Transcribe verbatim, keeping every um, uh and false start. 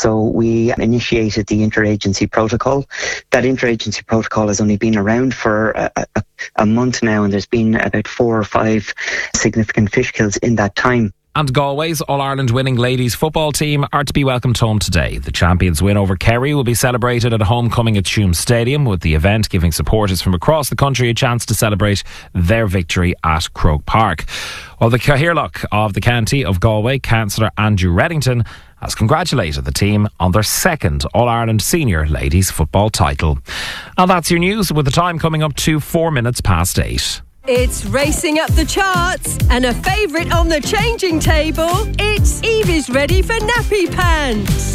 So we initiated the interagency protocol. That interagency protocol has only been around for a, a, a month now, and there's been about four or five significant fish kills in that time. And Galway's All-Ireland winning ladies football team are to be welcomed home today. The champions' win over Kerry will be celebrated at homecoming at Tuam Stadium, with the event giving supporters from across the country a chance to celebrate their victory at Croke Park. Well, the Cathaoirleach of the County of Galway, Councillor Andrew Reddington, has congratulated the team on their second All-Ireland senior ladies football title. And that's your news, with the time coming up to four minutes past eight. It's racing up the charts and a favourite on the changing table. It's Evie's ready for nappy pants.